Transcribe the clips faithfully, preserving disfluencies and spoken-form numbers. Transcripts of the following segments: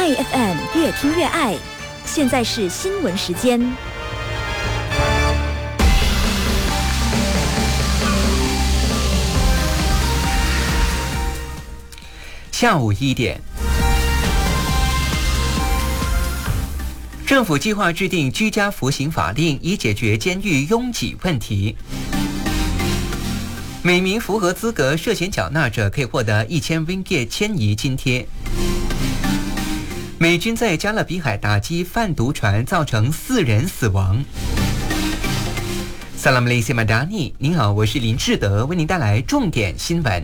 内 F M 越听越爱。现在是新闻时间。 下午一点，政府计划制定居家服刑法令，以解决监狱拥挤问题。每名符合资格涉嫌缴纳者可以获得一千 ringgit 迁移津贴。美军在加勒比海打击贩毒船，造成四人死亡。萨拉姆雷西马达尼，您好，我是林志德，为您带来重点新闻。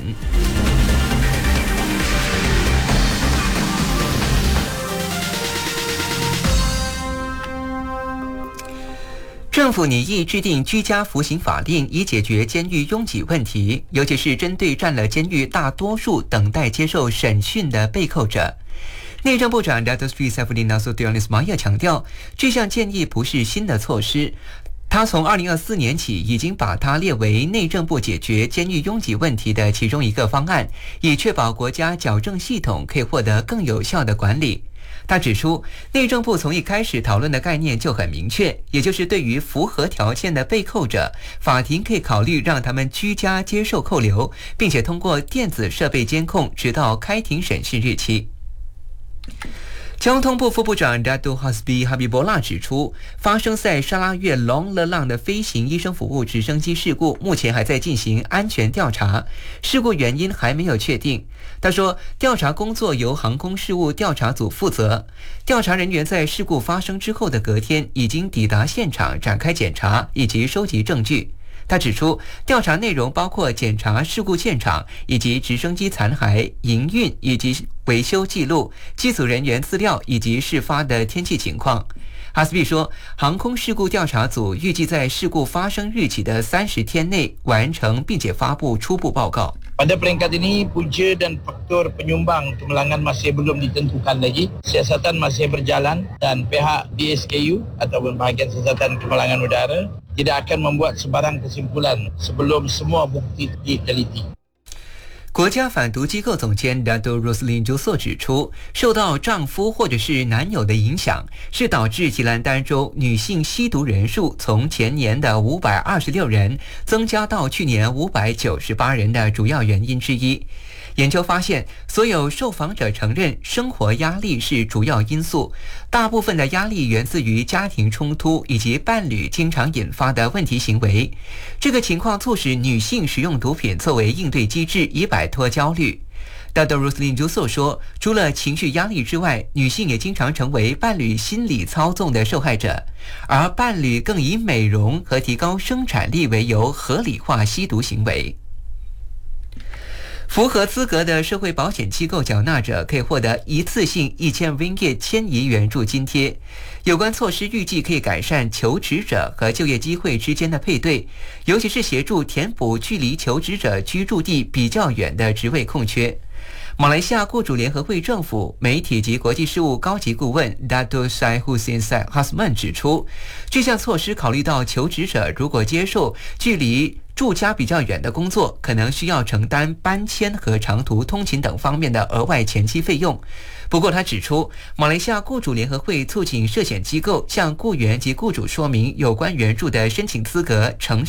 政府拟议制定居家服刑法令，以解决监狱拥挤问题，尤其是针对占了监狱大多数等待接受审讯的被扣者。内政部长 Datuk Seri Saifuddin Nasution Ismail 强调，这项建议不是新的措施，他从二零二四年起已经把它列为内政部解决监狱拥挤问题的其中一个方案，以确保国家矫正系统可以获得更有效的管理。他指出，内政部从一开始讨论的概念就很明确，也就是对于符合条件的被扣者，法庭可以考虑让他们居家接受扣留，并且通过电子设备监控，直到开庭审讯日期。交通部副部长 Datuk Hasbi Habibullah 指出，发生在沙拉越龙勒浪的飞行医生服务直升机事故，目前还在进行安全调查，事故原因还没有确定。他说，调查工作由航空事务调查组负责，调查人员在事故发生之后的隔天已经抵达现场展开检查以及收集证据。他指出，调查内容包括检查事故现场以及直升机残骸、营运以及维修记录、机组人员资料以及事发的天气情况。哈斯比说，航空事故调查组预计在事故发生日起的三十天内完成并且发布初步报告。 Pada peringkat ini, punca dan faktor penyumbang kemalangan masih belum ditentukan lagi. Siasatan masih berjalan dan pihak D S K U ataupun bahagian siasatan kemalangan udara tidak akan membuat sebarang kesimpulan sebelum semua bukti diteliti。 国家反毒机构总监 Dato Roslin Juso 指出，受到丈夫或者是男友的影响，是导致吉兰丹州女性吸毒人数从前年的五百二十六人增加到去年五百九十八人的主要原因之一。研究发现，所有受访者承认生活压力是主要因素，大部分的压力源自于家庭冲突以及伴侣经常引发的问题行为。这个情况促使女性使用毒品作为应对机制，以摆脱焦虑。Dato Roslin Juso 说，除了情绪压力之外，女性也经常成为伴侣心理操纵的受害者，而伴侣更以美容和提高生产力为由合理化吸毒行为。符合资格的社会保险机构缴纳者可以获得一次性一千 ringgit 迁移援助津贴。有关措施预计可以改善求职者和就业机会之间的配对，尤其是协助填补距离求职者居住地比较远的职位空缺。马来西亚雇主联合会政府媒体及国际事务高级顾问 Dato Syed Hussein Syed Hasman 指出，这项措施考虑到求职者如果接受距离住家比较远的工作，可能需要承担搬迁和长途通勤等方面的额外前期费用。不过他指出，马来西亚雇主联合会促请涉险机构向雇员及雇主说明有关援助的申请资格、程